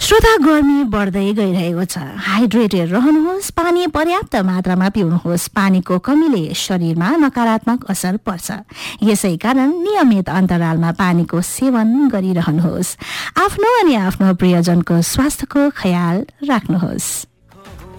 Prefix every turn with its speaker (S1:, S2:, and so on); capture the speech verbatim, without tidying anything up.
S1: श्रोता, गर्मी बढ्दै गइरहेको छ। हाइड्रेटेड रहनुहोस्, पानी पर्याप्त मात्रामा पिउनुहोस्। पानीको कमीले शरीरमा नकारात्मक असर पर्छ। यसै कारण नियमित अन्तरालमा पानीको सेवन गरिरहनुहोस्। आफ्नो अनि आफ्नो प्रियजनको स्वास्थ्यको ख्याल राख्नुहोस्।